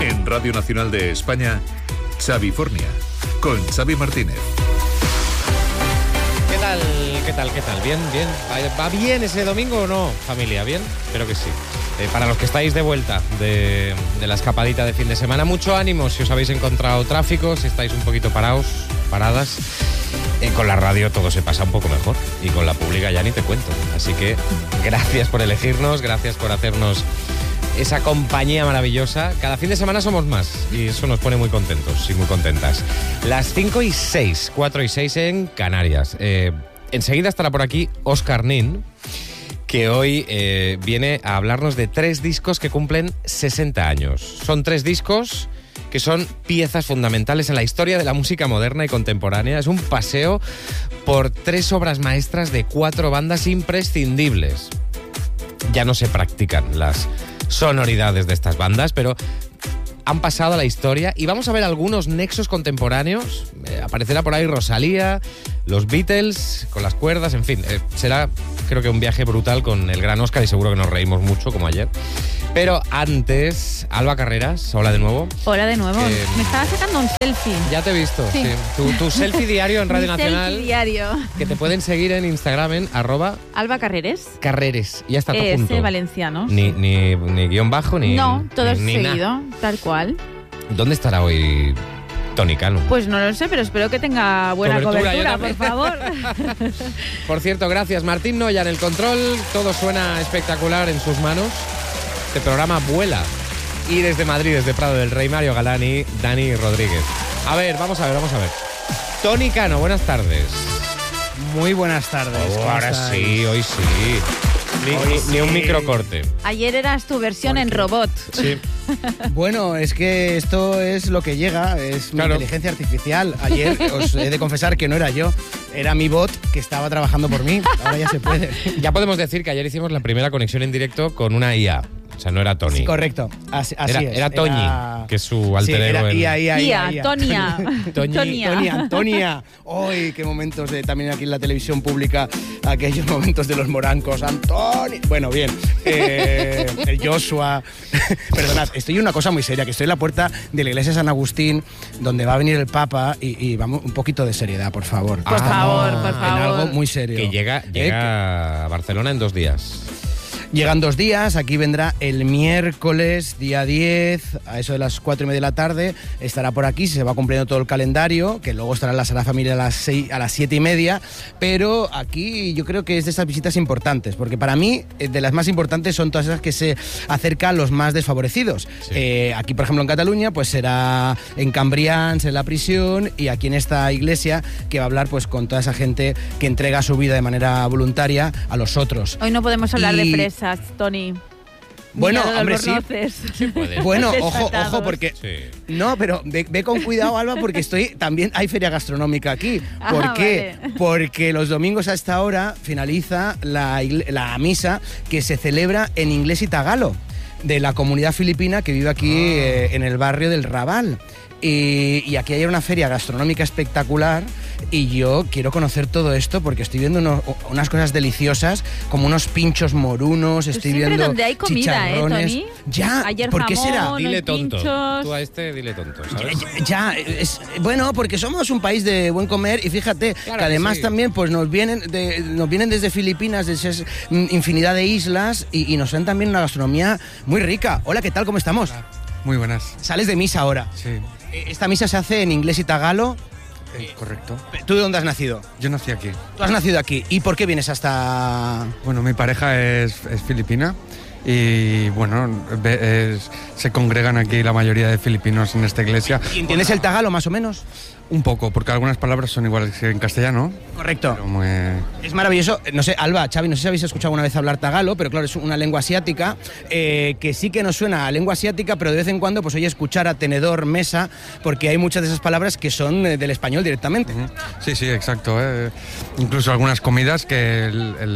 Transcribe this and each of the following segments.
En Radio Nacional de España, Xavifornia, con Xavi Martínez. ¿Qué tal? ¿Bien? ¿Va bien ese domingo o no, familia? ¿Bien? Espero que sí. Para los que estáis de vuelta de la escapadita de fin de semana, mucho ánimo si os habéis encontrado tráfico, si estáis un poquito paradas. Con la radio todo se pasa un poco mejor y con la pública ya ni te cuento. Así que gracias por elegirnos, gracias por hacernos esa compañía maravillosa. Cada fin de semana somos más y eso nos pone muy contentos y muy contentas. Las 5:06, 4:06 en Canarias. Enseguida estará por aquí Óscar Nin, que hoy viene a hablarnos de 3 discos que cumplen 60 años. Son 3 discos que son piezas fundamentales en la historia de la música moderna y contemporánea. Es un paseo por 3 obras maestras de 4 bandas imprescindibles. Ya no se practican las sonoridades de estas bandas, pero han pasado a la historia y vamos a ver algunos nexos contemporáneos. Aparecerá por ahí Rosalía, los Beatles, con las cuerdas, en fin. Será, creo que un viaje brutal con el gran Óscar y seguro que nos reímos mucho, como ayer. Pero antes, Alba Carreras, hola de nuevo. Hola de nuevo. Me estaba sacando un selfie. Ya te he visto, sí. Tu selfie diario en Radio Nacional. Selfie diario. Que te pueden seguir en Instagram en Alba Carreres. Carreres. Ya está todo junto. Valencianos. Ni guión bajo, ni... No, todo es seguido, nada. tal cual. ¿Dónde estará hoy Tony Cano? Pues no lo sé, pero espero que tenga buena cobertura por favor. Por cierto, gracias Martín Noya en el control. Todo suena espectacular en sus manos. Este programa vuela. Y desde Madrid, desde Prado del Rey, Mario Galán y Dani Rodríguez. A ver, vamos a ver. Tony Cano, buenas tardes. Muy buenas tardes. Ahora sí, hoy sí. Ni un microcorte. Ayer eras tu versión en robot. Sí. Bueno, es que esto es lo que llega, es mi inteligencia artificial. Ayer os he de confesar que no era yo, era mi bot que estaba trabajando por mí. Ahora ya se puede. Ya podemos decir que ayer hicimos la primera conexión en directo con una IA. O sea, no era Tony. Sí, correcto, así es. Era Toñi, que es su alter ego. IA, Tonia. Antonia. ¡Ay, qué momentos también aquí en la televisión pública! Aquellos momentos de los morancos. ¡Antoni! Bueno, bien. El Joshua. Perdonad, estoy en una cosa muy seria, que estoy en la puerta de la iglesia de San Agustín, donde va a venir el Papa, y vamos, un poquito de seriedad, por favor. Por favor. En algo muy serio. Que llega a Barcelona en 2 días. Llegan 2 días, aquí vendrá el miércoles, día 10, a eso de las 4:30 de la tarde, estará por aquí, se va cumpliendo todo el calendario, que luego estará en la Sala Familia a las 7:30, pero aquí yo creo que es de esas visitas importantes, porque para mí, de las más importantes son todas esas que se acercan a los más desfavorecidos. Sí. Aquí, por ejemplo, en Cataluña, pues será en Cambrians, en la prisión, y aquí en esta iglesia, que va a hablar pues con toda esa gente que entrega su vida de manera voluntaria a los otros. Hoy no podemos hablar de presas, Tony. Bueno, hombre, sí. Bueno, ojo, porque... Sí. No, pero ve con cuidado, Alba, porque también hay feria gastronómica aquí. ¿Por qué? Vale. Porque los domingos a esta hora finaliza la misa que se celebra en inglés y tagalo, de la comunidad filipina que vive aquí en el barrio del Raval. Y aquí hay una feria gastronómica espectacular y yo quiero conocer todo esto porque estoy viendo unas cosas deliciosas, como unos pinchos morunos, estoy viendo donde hay comida, chicharrones. Tony. Ya, ayer ¿por qué jamón, será? Dile tonto. Pinchos. Tú a dile tonto, ¿sabes? Bueno, porque somos un país de buen comer y fíjate que además también pues nos vienen desde Filipinas, desde infinidad de islas y nos ven también una gastronomía muy rica. Hola, ¿qué tal? ¿Cómo estamos? Hola. Muy buenas. Sales de misa ahora. Sí. Esta misa se hace en inglés y tagalo. Correcto. ¿Tú de dónde has nacido? Yo nací aquí. Tú has nacido aquí. ¿Y por qué vienes hasta...? Bueno, mi pareja es filipina y, bueno, se congregan aquí la mayoría de filipinos en esta iglesia. ¿Y entiendes el tagalo, más o menos? Un poco, porque algunas palabras son iguales que en castellano. Correcto. Pero muy... Es maravilloso. No sé, Alba, Xavi, no sé si habéis escuchado alguna vez hablar tagalo, pero claro, es una lengua asiática que sí que nos suena a lengua asiática, pero de vez en cuando pues oye cuchara, tenedor, mesa, porque hay muchas de esas palabras que son del español directamente. Sí, exacto. Incluso algunas comidas que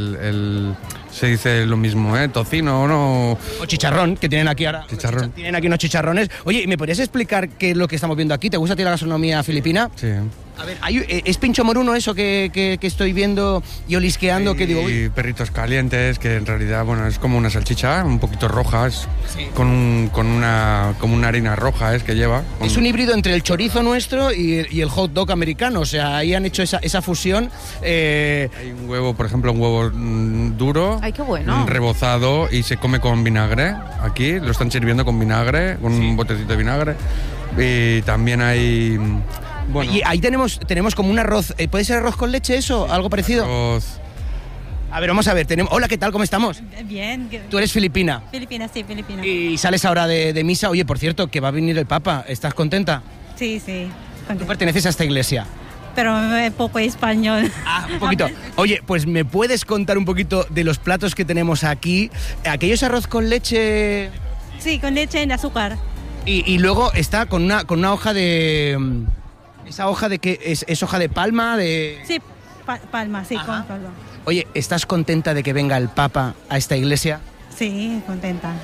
se dice lo mismo, tocino, ¿no? O chicharrón, que tienen aquí ahora. Chicharrón. Tienen aquí unos chicharrones. Oye, ¿me podrías explicar qué es lo que estamos viendo aquí? ¿Te gusta a ti la gastronomía filipina? Sí. A ver, ¿es pincho moruno eso que estoy viendo y olisqueando? Que digo, y perritos calientes, que en realidad, bueno, es como una salchicha, un poquito roja, como una harina roja que lleva. Es un híbrido entre el chorizo nuestro y el hot dog americano, o sea, ahí han hecho esa fusión. Hay un huevo, por ejemplo, un huevo duro. Ay, qué bueno. Rebozado y se come con vinagre. Aquí lo están sirviendo con vinagre, con un botecito de vinagre. Y también hay... Bueno, y ahí tenemos como un arroz. ¿Puede ser arroz con leche eso? ¿Algo parecido? arroz. A ver, vamos a ver. Hola, ¿qué tal? ¿Cómo estamos? Bien. Tú eres filipina. Filipina, sí, filipina. Y sales ahora de misa. Oye, por cierto, que va a venir el Papa. ¿Estás contenta? Sí. Tú perteneces a esta iglesia. Pero poco español. Ah, un poquito. Oye, pues ¿me puedes contar un poquito de los platos que tenemos aquí? ¿Aquellos arroz con leche? Sí, con leche y azúcar. Y luego está con una hoja de... ¿Esa hoja de qué? ¿Es hoja de palma? Sí, palma, sí, con palma. Oye, ¿estás contenta de que venga el Papa a esta iglesia? Sí, contenta.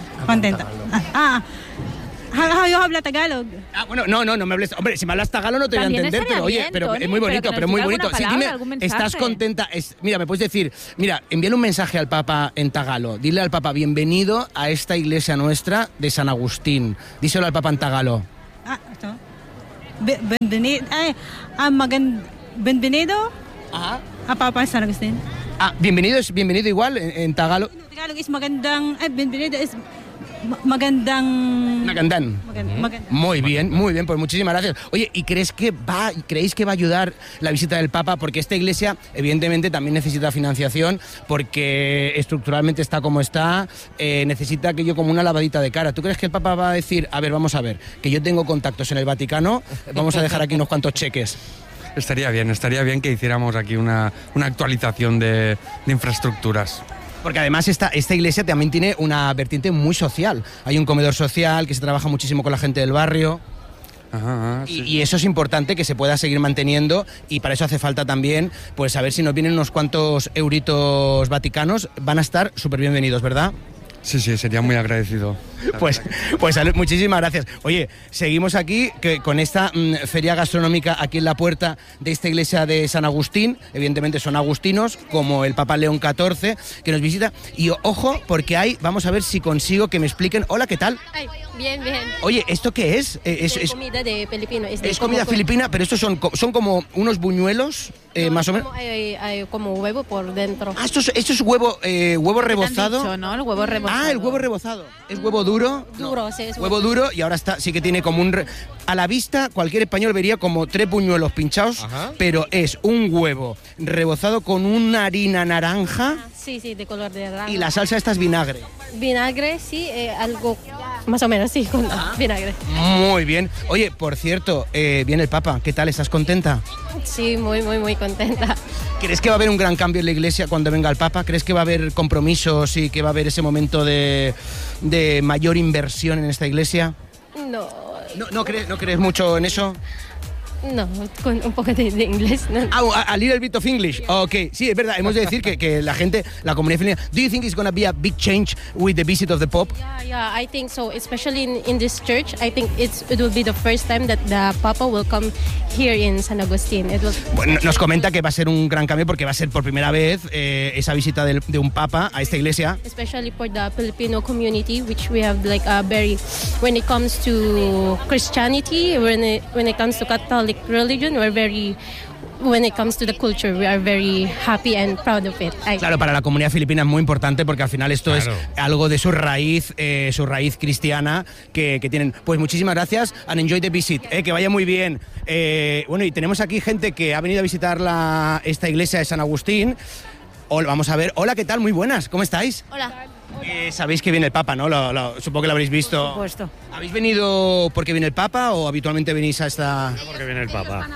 Yo hablo tagalog. Bueno, no me hables. Hombre, si me hablas tagalo no te voy a También entender, estaría pero oye, bien, pero Tony, es muy bonito, pero que pero nos muy diga bonito. alguna Sí, palabra, dime, algún mensaje. ¿estás contenta? Mira, me puedes decir, mira, envíale un mensaje al Papa en tagalo. Dile al Papa, bienvenido a esta iglesia nuestra de San Agustín. Díselo al Papa en tagalo. Ito. Bienvenido a Papa San Agustín. Bienvenido es bienvenido igual en tagalo. Tagalog is magandang, bienvenido es magandang... Nagandán. Muy bien, pues muchísimas gracias. Oye, ¿y creéis que va a ayudar la visita del Papa? Porque esta iglesia, evidentemente, también necesita financiación, porque estructuralmente está como está, necesita aquello como una lavadita de cara. ¿Tú crees que el Papa va a decir, a ver, vamos a ver, que yo tengo contactos en el Vaticano, vamos a dejar aquí unos cuantos cheques? Estaría bien que hiciéramos aquí una actualización de infraestructuras. Porque además esta iglesia también tiene una vertiente muy social. Hay un comedor social que se trabaja muchísimo con la gente del barrio. Sí. Y eso es importante que se pueda seguir manteniendo, y para eso hace falta también, pues a ver si nos vienen unos cuantos euritos vaticanos. Van a estar súper bienvenidos, ¿verdad? Sí, sería muy agradecido. Pues muchísimas gracias. Oye, seguimos aquí con esta feria gastronómica aquí en la puerta de esta iglesia de San Agustín. Evidentemente son agustinos, como el Papa León XIV, que nos visita. Y ojo, porque vamos a ver si consigo que me expliquen. Hola, ¿qué tal? Ay, bien. Oye, ¿esto qué es? Es comida de filipino. Es comida filipina, pero estos son como unos buñuelos, más o menos. Hay como huevo por dentro. Esto es huevo rebozado. Dicho, ¿no? El huevo rebozado. El huevo rebozado. ¿Es huevo duro? Duro, sí, es huevo duro, y ahora sí que tiene como a la vista, cualquier español vería como 3 puñuelos pinchados. Ajá. Pero es un huevo rebozado con una harina naranja. Sí, de color de naranja. Y la salsa esta es vinagre. Vinagre, sí, algo más o menos, sí, con vinagre. Muy bien. Oye, por cierto, viene el Papa. ¿Qué tal? ¿Estás contenta? Sí, muy contenta. ¿Crees que va a haber un gran cambio en la iglesia cuando venga el Papa? ¿Crees que va a haber compromisos y que va a haber ese momento de mayor inversión en esta iglesia? No. ¿No crees mucho en eso? No, con un poco de inglés. No. A little bit of English. Okay, sí, es verdad. Hemos de decir que la gente, la comunidad filipina. Do you think it's going to be a big change with the visit of the Pope? Yeah, I think so. Especially in this church, I think it will be the first time that the Papa will come here in San Agustín. Bueno, nos comenta que va a ser un gran cambio porque va a ser por primera vez esa visita de un Papa a esta iglesia. Especially for the Filipino community, which we have like a very, when it comes to Christianity, when it comes to Catholic religion, we're very, when it comes to the culture, we are very happy and proud of it. Claro, para la comunidad filipina es muy importante porque al final esto es algo de su raíz cristiana que tienen. Pues muchísimas gracias and enjoy the visit, que vaya muy bien. Bueno, y tenemos aquí gente que ha venido a visitar esta iglesia de San Agustín. Hola, vamos a ver. Hola, ¿qué tal? Muy buenas, ¿cómo estáis? Hola. Sabéis que viene el Papa, ¿no? Supongo que lo habréis visto. Por supuesto. ¿Habéis venido porque viene el Papa o habitualmente venís a esta...? Porque viene el Papa.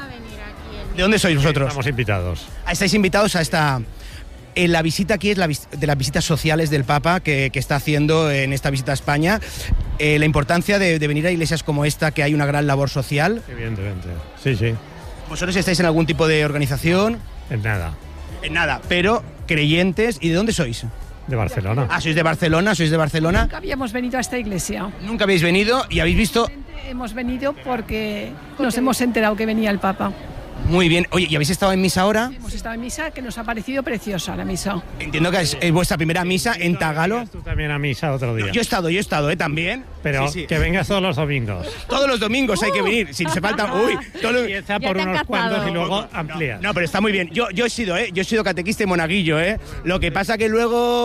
¿De dónde sois vosotros? Estamos invitados. Estáis invitados a esta... La visita aquí es de las visitas sociales del Papa que está haciendo en esta visita a España. La importancia de venir a iglesias como esta, que hay una gran labor social. Evidentemente, sí. ¿Vosotros estáis en algún tipo de organización? En nada. En nada, pero creyentes. ¿Y de dónde sois? De Barcelona. ¿Sois de Barcelona? Nunca habíamos venido a esta iglesia. Nunca habéis venido y habéis visto... Hemos venido porque nos hemos enterado que venía el Papa. Muy bien. Oye, ¿y habéis estado en misa ahora? Hemos estado en misa, que nos ha parecido preciosa la misa. Entiendo que es vuestra primera misa en Tagalo. Tú también a misa otro día. Yo he estado, también. Pero Sí. que vengas todos los domingos. Todos los domingos hay que venir. Si se falta... Uy, Empieza por unos cuantos y luego amplía. No, pero está muy bien. Yo he sido catequista y monaguillo, ¿eh? Lo que pasa que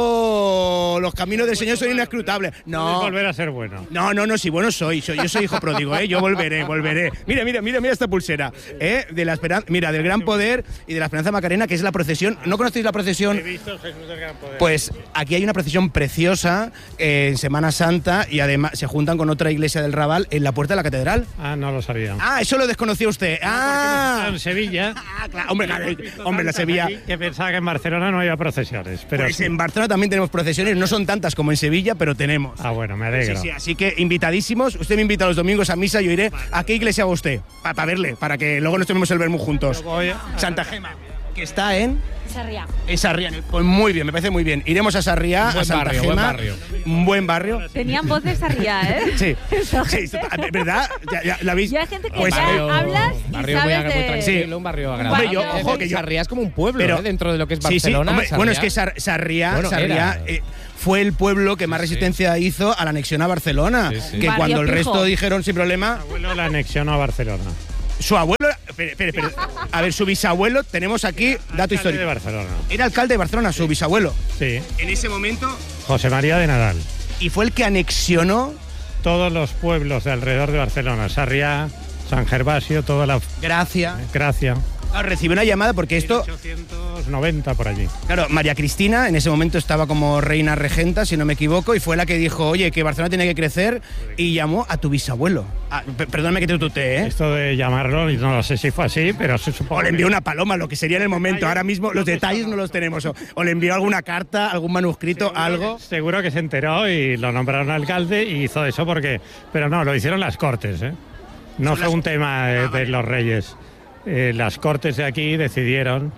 luego los caminos del Señor son inescrutables. Puedes No. volver a ser bueno. No, sí, bueno soy. Yo soy hijo pródigo, ¿eh? Yo volveré. Mira esta pulsera, ¿eh? De la esperanza, mira, del Gran Poder y de la Esperanza Macarena, que es la procesión. ¿No conocéis la procesión? He visto el Jesús del Gran Poder. Pues aquí hay una procesión preciosa en Semana Santa y además se juntan con otra iglesia del Raval en la puerta de la catedral. Ah, no lo sabía. Ah, eso lo desconocía usted. En Sevilla. Claro, hombre, la Sevilla. Que pensaba que en Barcelona no había procesiones. Pero Pues sí. en Barcelona también tenemos procesiones, no son tantas como en Sevilla, pero tenemos. Ah, bueno, me alegro. Sí, así que invitadísimos. Usted me invita los domingos a misa, yo iré. ¿A qué iglesia va usted? Para verle, para que luego nos tomemos el vermú juntos. Santa Gema, que está en Sarriá. Sarriá. Pues muy bien, me parece muy bien. Iremos a Sarriá, a Santa Gema. Un buen barrio. Tenían voz de Sarriá, ¿eh? Sí, Esa sí, gente. ¿verdad? Ya la habéis. Ya hay gente que Pues, ya hablas y barrio sabes muy de... tranquilo, un barrio agradable. Hombre, ojo, que yo- Sarriá es como un pueblo, Pero- dentro de lo que es Sí, Barcelona. hombre, bueno, es que Sarriá- Sarriá, Bueno, Sarriá era. fue el pueblo que más resistencia hizo a la anexión a Barcelona. Sí, sí. Que Barrio cuando el resto Pijo. dijeron sin problema, Mi abuelo la anexionó a Barcelona. su abuelo. Espere. A ver, su bisabuelo, tenemos aquí dato Alcalde histórico. de Barcelona. Era alcalde de Barcelona, su bisabuelo. Sí. En ese momento. José María de Nadal. Y fue el que anexionó. Todos los pueblos de alrededor de Barcelona. Sarriá, San Gervasio, toda la Gracia. Gracia. Recibió una llamada porque esto. 1890 por allí. Claro, María Cristina en ese momento estaba como reina regenta, si no me equivoco, y fue la que dijo, oye, que Barcelona tiene que crecer, y llamó a tu bisabuelo. Perdóname que te tutee, ¿eh? Esto de llamarlo, y no lo sé si fue así, pero se supone. O le envió una paloma, lo que sería en el momento. Ahora mismo los detalles no los tenemos. O le envió alguna carta, algún manuscrito, algo. Seguro que se enteró y lo nombraron alcalde y hizo eso porque... Pero no, lo hicieron las Cortes, ¿eh? No fue un tema de los reyes. Las Cortes de aquí decidieron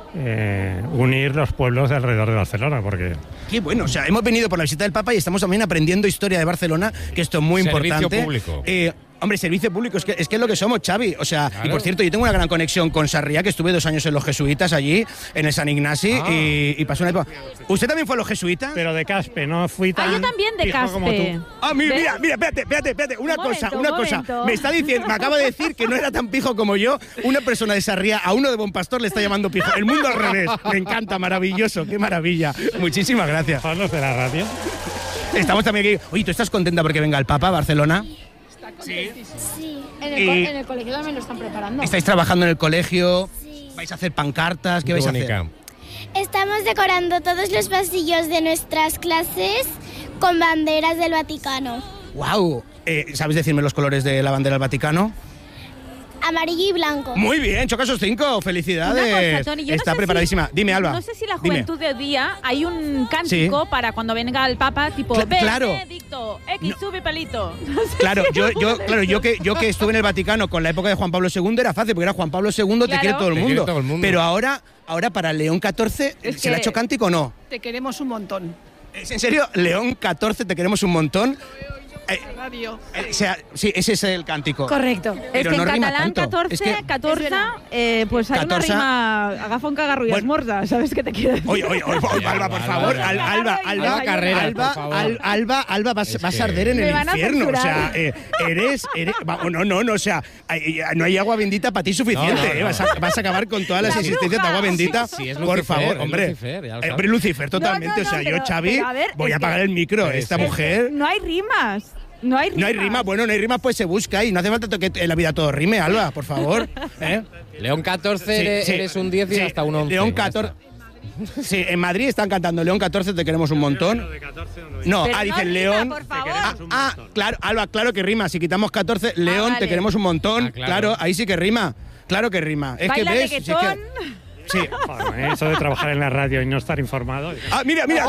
unir los pueblos de alrededor de Barcelona, porque... Qué bueno, o sea, hemos venido por la visita del Papa y estamos también aprendiendo historia de Barcelona, que esto es muy Servicio importante. público. Hombre, servicio público, es que es lo que somos, Xavi. O sea, Claro. y por cierto, yo tengo una gran conexión con Sarriá, que estuve 2 años en los jesuitas allí, en el San Ignasi, y pasó una época. ¿Usted también fue a los jesuitas? Pero de Caspe, no fui tan... Ah, yo también de pijo como Caspe. tú. Ah, mira, espérate, una cosa. Me acaba de decir que no era tan pijo como yo. Una persona de Sarriá a uno de Bon Pastor le está llamando pijo. El mundo al revés. Me encanta, maravilloso, qué maravilla. Muchísimas gracias. ¿Son los de la radio? Estamos también aquí. Oye, ¿tú estás contenta porque venga el Papa a Barcelona? Sí, Y- en el colegio también lo están preparando. ¿Estáis trabajando en el colegio? Sí. ¿Vais a hacer pancartas? ¿Qué Qué vais a bonita. hacer? Estamos decorando todos los pasillos de nuestras clases con banderas del Vaticano. ¡Wow! ¿Sabes decirme los colores de la bandera del Vaticano? Amarillo y blanco. Muy bien, choca esos 5. Felicidades. Una cosa, Tony, yo no Está sé preparadísima. Dime, Alba. No sé si la Dime. juventud de hoy día hay un cántico para cuando venga el Papa, tipo Claro. Benedicto, X sube pelito. No sé Claro, si yo que estuve en el Vaticano con la época de Juan Pablo II era fácil, porque era Juan Pablo II, te Claro. quiere todo el Te quiere mundo. todo el mundo. Pero ahora para León XIV, Es ¿se le ha que- hecho cántico o no? Te queremos un montón. ¿Es en serio? León XIV, te queremos un montón. Radio. O sea, sí, ese es el cántico. Correcto. Es Pero que no en rima catalán tanto. 14, Es que- 14, pues hay 14. una rima, agafa un cagarrullas Bueno. mordas, ¿sabes qué te quiero decir? Oye, Alba, por favor. Alba, carrera, Alba, por favor. Alba, vas a arder en Me el van a infierno. O sea, censurar. eres no, o sea, no hay agua bendita para ti suficiente. No. Vas a acabar con todas las La existencias de agua bruja. bendita. Sí, es por Lucifer, favor, es hombre. Lucifer, ya lo Hombre, Lucifer, totalmente. No, o sea, pero- yo, Xavi, pero a ver, voy es a apagar que- el micro. Sí, Esta sí. mujer. No hay rimas. No hay rimas. No hay rima, bueno, no hay rima, pues se busca y no hace falta que en la vida todo rime, Alba, por favor. ¿Eh? León 14, Sí, sí. eres un 10 y Sí, hasta un 11. León ya 14. está. Sí, en Madrid están cantando León 14, te queremos un montón. No, Pero no dicen rima, León. por favor. Claro, Alba, claro que rima. Si quitamos 14, León, te vale. queremos un montón. Ah, claro. Claro, ahí sí que rima. Claro que rima. Es Baila que ves. Sí, es que- reggaetón. sí. Joder, eso de trabajar en la radio y no estar informado... Ah, mira, mira,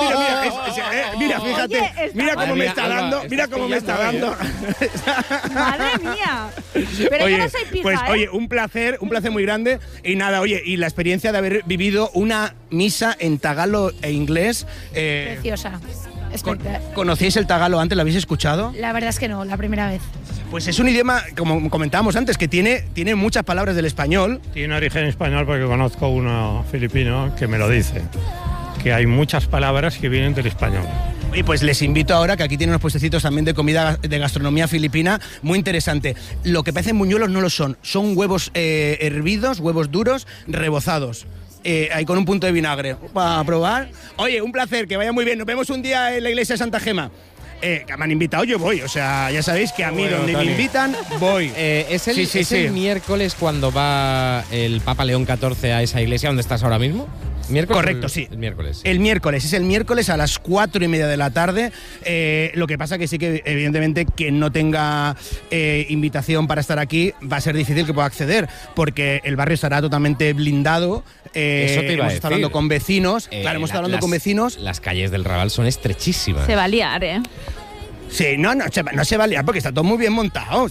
fíjate. Oye, está Mira cómo Madre me mía, está Alba, dando, mira estás cómo me está pillando, dando. Madre mía. Pero Oye, yo no soy pija, pues ¿eh? oye, un placer muy grande. Y nada, oye, y la experiencia de haber vivido una misa en tagalo e inglés. Preciosa. Espectacular. ¿Conocíais el tagalo antes? ¿Lo habéis escuchado? La verdad es que no, la primera vez. Pues es un idioma, como comentábamos antes, que tiene muchas palabras del español. Tiene origen español porque conozco uno filipino que me lo dice, que hay muchas palabras que vienen del español. Y pues les invito ahora, que aquí tienen unos puestecitos también de comida, de gastronomía filipina, muy interesante. Lo que parecen buñuelos no lo son huevos hervidos, huevos duros, rebozados. Ahí con un punto de vinagre. Para probar. Oye, un placer, que vaya muy bien. Nos vemos un día en la iglesia de Santa Gema. Que me han invitado, yo voy. O sea, ya sabéis que a mí donde me invitan, voy. ¿Es el miércoles cuando va el Papa León XIV a esa iglesia donde estás ahora mismo? ¿Miércoles? Correcto, sí. El miércoles. El miércoles, es el miércoles a las 4:30 de la tarde. Lo que pasa que sí que, evidentemente, quien no tenga invitación para estar aquí, va a ser difícil que pueda acceder, porque el barrio estará totalmente blindado. Eso te iba a decir. Hemos estado hablando con vecinos. Claro, hemos estado hablando con vecinos. Las calles del Raval son estrechísimas. Se va a liar, ¿eh? Sí, no se va a liar porque está todo muy bien montado,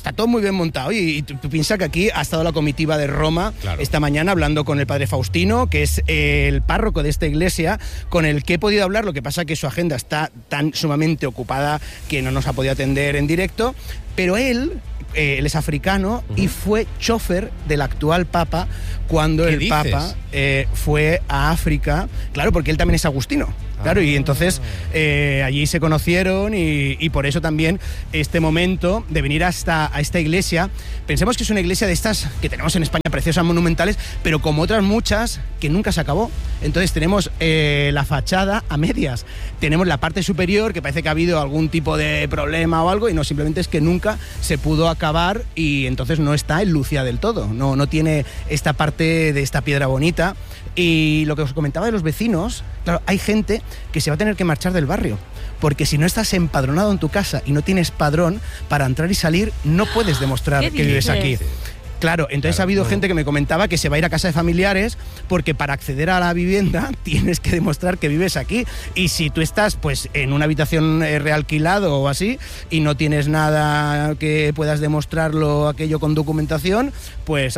y tú piensas que aquí ha estado la comitiva de Roma esta mañana hablando con el padre Faustino, que es el párroco de esta iglesia, con el que he podido hablar. Lo que pasa es que su agenda está tan sumamente ocupada que no nos ha podido atender en directo, pero él es africano y fue chofer del actual papa cuando el papa fue a África, claro, porque él también es agustino. Claro, y entonces allí se conocieron y por eso también este momento de venir a esta iglesia. Pensemos que es una iglesia de estas que tenemos en España, preciosas, monumentales, pero como otras muchas que nunca se acabó. Entonces tenemos la fachada a medias, tenemos la parte superior que parece que ha habido algún tipo de problema o algo, y no, simplemente es que nunca se pudo acabar y entonces no está en lucia del todo, no tiene esta parte de esta piedra bonita. Y lo que os comentaba de los vecinos, claro, hay gente que se va a tener que marchar del barrio, porque si no estás empadronado en tu casa y no tienes padrón, para entrar y salir no puedes demostrar que vives aquí. Claro, entonces ha habido gente que me comentaba que se va a ir a casa de familiares porque para acceder a la vivienda tienes que demostrar que vives aquí. Y si tú estás pues en una habitación realquilado o así y no tienes nada que puedas demostrarlo aquello con documentación, pues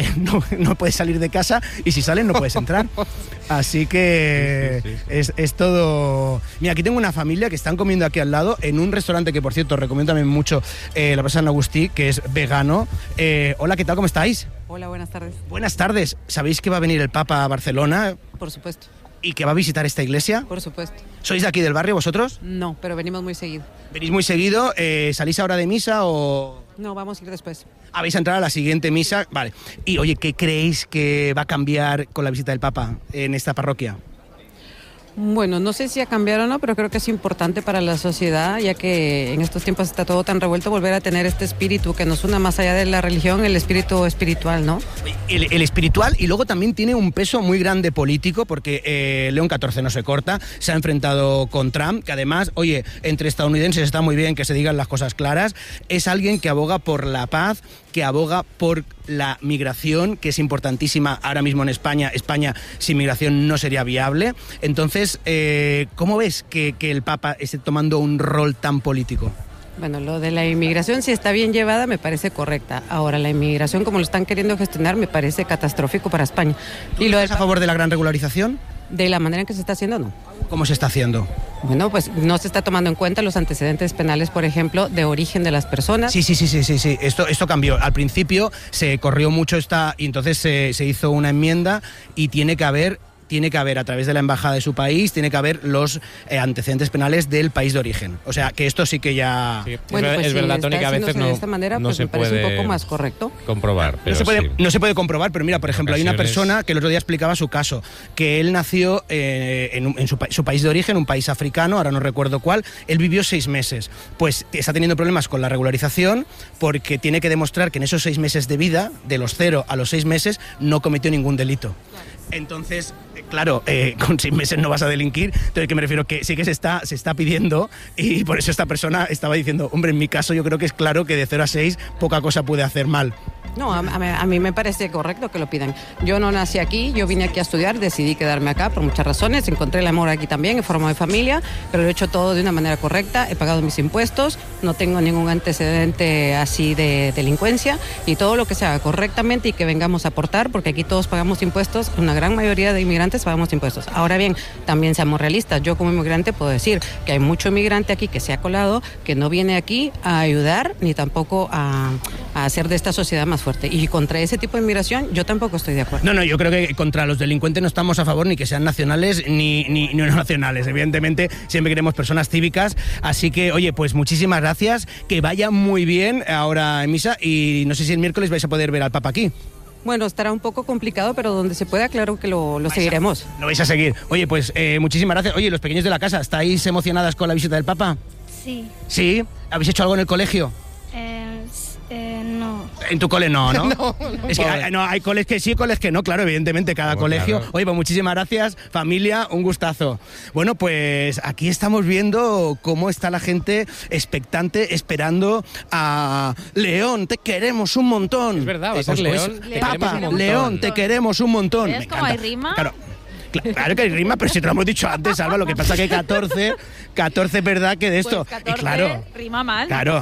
no puedes salir de casa, y si sales no puedes entrar. Así que es todo... Mira, aquí tengo una familia que están comiendo aquí al lado en un restaurante que, por cierto, recomiendo también mucho, la Plaza San Agustí, que es vegano. Hola, ¿qué tal? ¿Cómo estáis? Hola, buenas tardes. Buenas tardes. ¿Sabéis que va a venir el Papa a Barcelona? Por supuesto. ¿Y que va a visitar esta iglesia? Por supuesto. ¿Sois de aquí del barrio vosotros? No, pero venimos muy seguido. ¿Venís muy seguido? ¿Salís ahora de misa o...? No, vamos a ir después. ¿Vais a entrar a la siguiente misa? Vale. Y oye, ¿qué creéis que va a cambiar con la visita del Papa en esta parroquia? Bueno, no sé si a cambiar o no, pero creo que es importante para la sociedad, ya que en estos tiempos está todo tan revuelto, volver a tener este espíritu que nos una más allá de la religión, el espíritu espiritual, ¿no? El espiritual, y luego también tiene un peso muy grande político, porque León XIV no se corta, se ha enfrentado con Trump, que además, oye, entre estadounidenses está muy bien que se digan las cosas claras. Es alguien que aboga por la paz, que aboga por la migración, que es importantísima ahora mismo en España. España sin migración no sería viable. Entonces, ¿cómo ves que el Papa esté tomando un rol tan político? Bueno, lo de la inmigración, si está bien llevada, me parece correcta. Ahora, la inmigración, como lo están queriendo gestionar, me parece catastrófico para España. ¿Tú estás a favor de la gran regularización? De la manera en que se está haciendo, no. ¿Cómo se está haciendo? Bueno, pues no se está tomando en cuenta los antecedentes penales, por ejemplo, de origen de las personas. Sí. Esto cambió. Al principio se corrió mucho y entonces se hizo una enmienda y tiene que haber a través de la embajada de su país, tiene que haber los antecedentes penales del país de origen. O sea, que esto sí que ya... Sí. Bueno, pues es verdad, Toni, que a veces de esta manera, no pues se me parece puede un poco más correcto. Comprobar, pero no se puede comprobar, pero mira, por ejemplo, hay una persona que el otro día explicaba su caso, que él nació en su país de origen, un país africano, ahora no recuerdo cuál. Él vivió 6 meses. Pues está teniendo problemas con la regularización porque tiene que demostrar que en esos 6 meses de vida, de los 0 a los 6 meses, no cometió ningún delito. Entonces, claro, con 6 meses no vas a delinquir. Entonces, ¿qué me refiero? Que sí que se está pidiendo, y por eso esta persona estaba diciendo, hombre, en mi caso yo creo que es claro que de 0 a 6 poca cosa puede hacer mal. No, a mí me parece correcto que lo pidan. Yo no nací aquí, yo vine aquí a estudiar, decidí quedarme acá por muchas razones, encontré el amor aquí también, he formado familia, pero lo he hecho todo de una manera correcta, he pagado mis impuestos, no tengo ningún antecedente así de delincuencia, y todo lo que se haga correctamente y que vengamos a aportar, porque aquí todos pagamos impuestos, una gran mayoría de inmigrantes pagamos impuestos. Ahora bien, también seamos realistas, yo como inmigrante puedo decir que hay mucho inmigrante aquí que se ha colado, que no viene aquí a ayudar, ni tampoco a hacer de esta sociedad más fuerte. Y contra ese tipo de inmigración yo tampoco estoy de acuerdo. No, yo creo que contra los delincuentes no estamos a favor ni que sean nacionales ni no nacionales. Evidentemente siempre queremos personas cívicas. Así que, oye, pues muchísimas gracias. Que vaya muy bien ahora en misa. Y no sé si el miércoles vais a poder ver al Papa aquí. Bueno, estará un poco complicado, pero donde se pueda, claro que lo seguiremos. Lo vais a seguir. Oye, pues muchísimas gracias. Oye, los pequeños de la casa, ¿estáis emocionadas con la visita del Papa? Sí. ¿Sí? ¿Habéis hecho algo en el colegio? No. En tu cole no. No, Es que hay coles que sí, coles que no, claro, evidentemente, cada colegio. Claro. Oye, pues muchísimas gracias, familia, un gustazo. Bueno, pues aquí estamos viendo cómo está la gente expectante, esperando a León, te queremos un montón. Es verdad, va a ser León, te Papa, queremos un montón. León, te queremos un montón. ¿Ves cómo hay rima? Claro que hay rima, pero si te lo hemos dicho antes, Alba, lo que pasa que 14 es verdad que de esto. Pues 14 y claro, rima mal. Claro,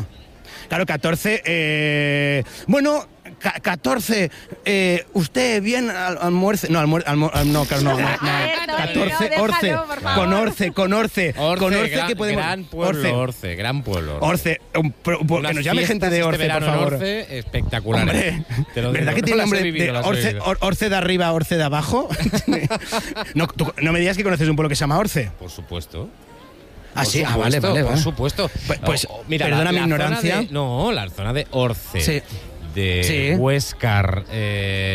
14. Bueno, 14. Usted bien almuerce. No, no, claro, no. 14, Orce. Con Orce. Orce, que podemos. gran pueblo, Orce, gran pueblo. Orce, que nos llame gente de Orce, por favor. Orce, espectacular. Hombre, ¿verdad que tiene nombre de Orce de arriba, Orce de abajo? No me digas que conoces un pueblo que se llama Orce. Por supuesto. Ah, sí, vale. Por supuesto. Pues, mira, perdona mi ignorancia. La zona de Orce. Sí. De Huéscar,